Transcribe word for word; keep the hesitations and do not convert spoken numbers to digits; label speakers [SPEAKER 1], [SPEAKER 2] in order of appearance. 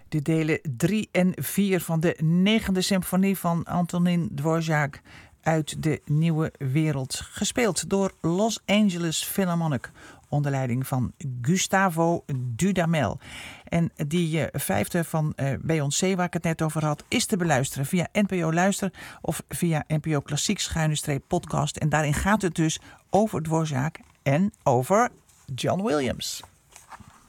[SPEAKER 1] De delen drie en vier van de negende symfonie van Antonin Dvorak uit de Nieuwe Wereld. Gespeeld door Los Angeles Philharmonic onder leiding van Gustavo Dudamel. En die uh, vijfde van uh, Beyoncé, waar ik het net over had, is te beluisteren via N P O Luister of via N P O Klassiek schuine streep podcast. En daarin gaat het dus over Dvorak en over John Williams.